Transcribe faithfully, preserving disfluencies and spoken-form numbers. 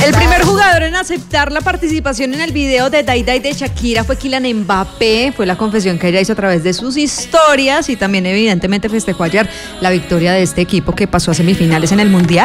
El primer jugador en aceptar la participación en el video de Die Die de Shakira fue Kylian Mbappé. Fue la confesión que ella hizo a través de sus historias y también evidentemente festejó ayer la victoria de este equipo que pasó a semifinales en el Mundial.